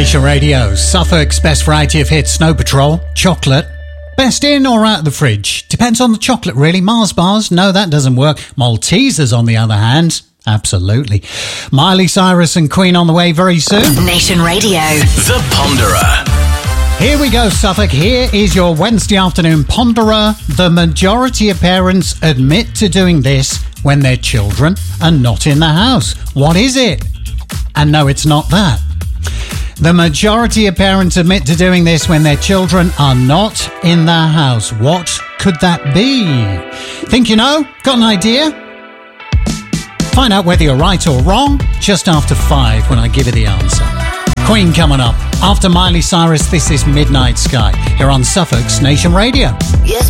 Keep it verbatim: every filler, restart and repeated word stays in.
Nation Radio, Suffolk's best variety of hits, Snow Patrol, chocolate. Best in or out of the fridge? Depends on the chocolate, really. Mars bars? No, that doesn't work. Maltesers, on the other hand, absolutely. Miley Cyrus and Queen on the way very soon. Nation Radio. The Ponderer. Here we go, Suffolk. Here is your Wednesday afternoon Ponderer. The majority of parents admit to doing this when their children are not in the house. What is it? And no, it's not that. The majority of parents admit to doing this when their children are not in the house. What could that be? Think you know? Got an idea? Find out whether you're right or wrong just after five when I give you the answer. Queen coming up. After Miley Cyrus, this is Midnight Sky here on Suffolk's Nation Radio. Yes.